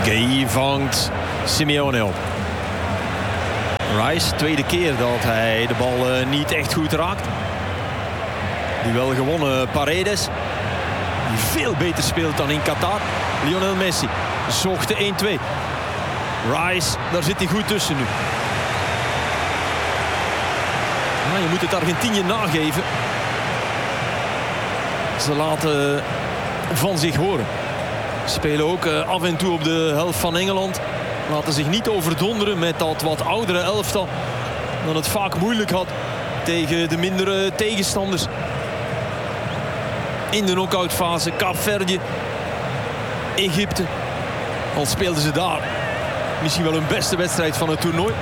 Gueye vangt Simeone op. Rice, tweede keer dat hij de bal niet echt goed raakt. Duel gewonnen Paredes. Die veel beter speelt dan in Qatar. Lionel Messi zocht de 1-2. Rice, daar zit hij goed tussen nu. Nou, je moet het Argentinië nageven. Ze laten van zich horen. Spelen ook af en toe op de helft van Engeland. Laten zich niet overdonderen met dat wat oudere elftal. Dat het vaak moeilijk had tegen de mindere tegenstanders. In de knock-outfase, Kaapverdië, Egypte. Al speelden ze daar misschien wel hun beste wedstrijd van het toernooi.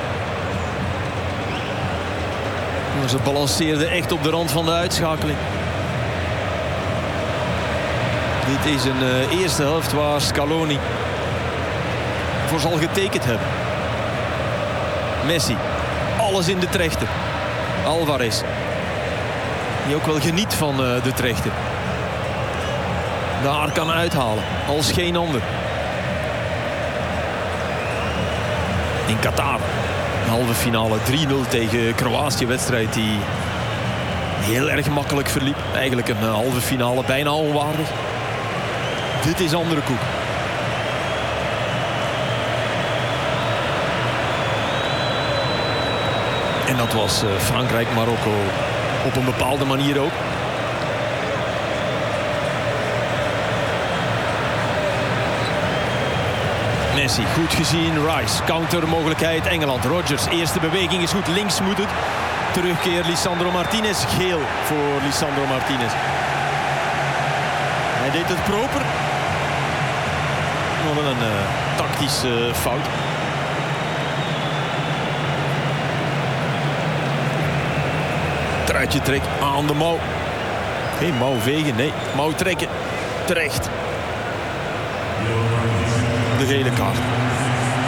Maar ze balanceerden echt op de rand van de uitschakeling. Dit is een eerste helft waar Scaloni voor zal getekend hebben. Messi, alles in de trechter. Alvarez, die ook wel geniet van de trechter. Daar kan uithalen, als geen ander. In Qatar, de halve finale 3-0 tegen Kroatië. Wedstrijd die heel erg makkelijk verliep. Eigenlijk een halve finale bijna onwaardig. Dit is andere koek. En dat was Frankrijk-Marokko op een bepaalde manier ook. Messi, goed gezien. Rice, countermogelijkheid. Engeland, Rodgers, eerste beweging is goed. Links moet het. Terugkeer Lisandro Martinez. Geel voor Lisandro Martinez. Hij deed het proper. Nog wel een tactische fout. Truitje trek aan de mouw. Geen mouw vegen, nee. Mouw trekken. Terecht. De gele kaart.